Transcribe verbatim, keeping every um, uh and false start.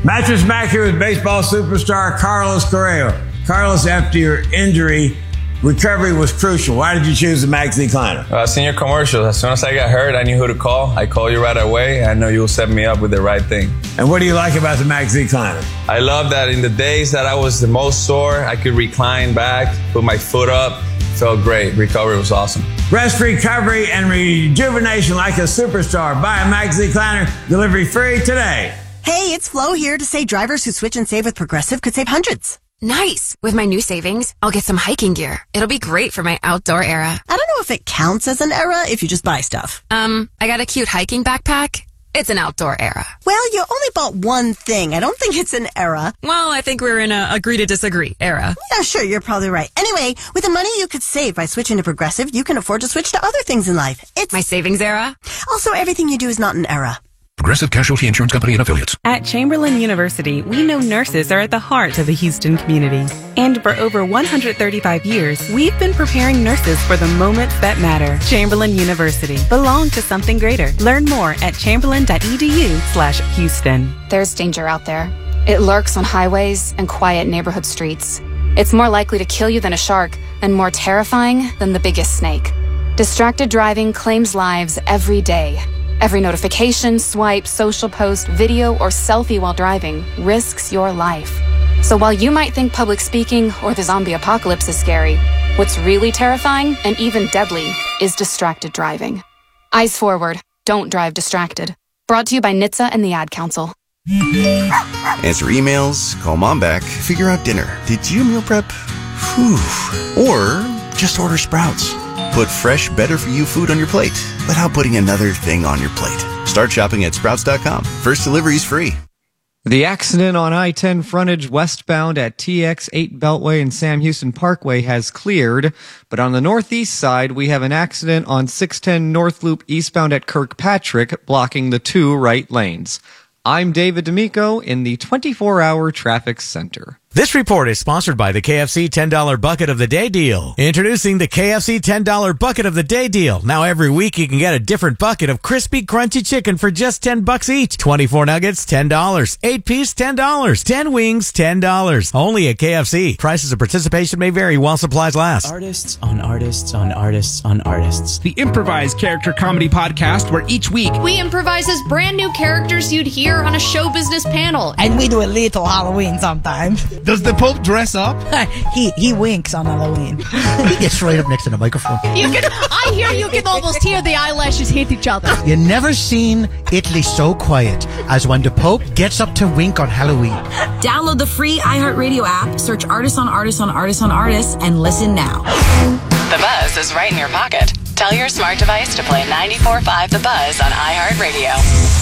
Mattress Mac here with baseball superstar Carlos Correa. Carlos, after your injury, recovery was crucial. Why did you choose the Max Decliner? Uh, I've seen your commercials. As soon as I got hurt, I knew who to call. I call you right away. I know you'll set me up with the right thing. And what do you like about the Max Decliner? I love that in the days that I was the most sore, I could recline back, put my foot up. Felt great. Recovery was awesome. Rest, recovery, and rejuvenation like a superstar. Buy a Max Decliner. Delivery free today. Hey, it's Flo here to say drivers who switch and save with Progressive could save hundreds. Nice. With my new savings, I'll get some hiking gear. It'll be great for my outdoor era. I don't know if it counts as an era if you just buy stuff. Um, I got a cute hiking backpack. It's an outdoor era. Well, you only bought one thing. I don't think it's an era. Well, I think we're in a agree to disagree era. Yeah, sure, you're probably right. Anyway, with the money you could save by switching to Progressive, you can afford to switch to other things in life. It's my savings era. Also, everything you do is not an era. Progressive Casualty Insurance Company and Affiliates. At Chamberlain University, we know nurses are at the heart of the Houston community. And for over one hundred thirty-five years, we've been preparing nurses for the moments that matter. Chamberlain University. Belong to something greater. Learn more at chamberlain.edu slash Houston. There's danger out there. It lurks on highways and quiet neighborhood streets. It's more likely to kill you than a shark and more terrifying than the biggest snake. Distracted driving claims lives every day. Every notification, swipe, social post, video, or selfie while driving risks your life. So while you might think public speaking or the zombie apocalypse is scary, what's really terrifying and even deadly is distracted driving. Eyes forward. Don't drive distracted. Brought to you by N H T S A and the Ad Council. Answer emails, call mom back, figure out dinner. Did you meal prep? Whew. Or just order Sprouts. Put fresh, better-for-you food on your plate without putting another thing on your plate. Start shopping at sprouts dot com. First delivery is free. The accident on I ten frontage westbound at T X eight Beltway and Sam Houston Parkway has cleared, but on the northeast side, we have an accident on six ten North Loop eastbound at Kirkpatrick, blocking the two right lanes. I'm David D'Amico in the twenty-four hour traffic center. This report is sponsored by the K F C ten dollar Bucket of the Day deal. Introducing the K F C ten dollar Bucket of the Day deal. Now every week you can get a different bucket of crispy, crunchy chicken for just ten bucks each. twenty-four nuggets, ten dollars. eight piece, ten dollars. ten wings, ten dollars. Only at K F C. Prices of participation may vary while supplies last. Artists on artists on artists on artists. The improvised character comedy podcast where each week we improvise as brand new characters you'd hear on a show business panel. And we do a little Halloween sometimes. Does the Pope dress up? he he winks on Halloween. He gets right up next to the microphone. You can, I hear you can almost hear the eyelashes hit each other. You never seen Italy so quiet as when the Pope gets up to wink on Halloween. Download the free iHeartRadio app, search Artists on Artists on Artists on Artists, and listen now. The Buzz is right in your pocket. Tell your smart device to play ninety-four point five The Buzz on iHeartRadio.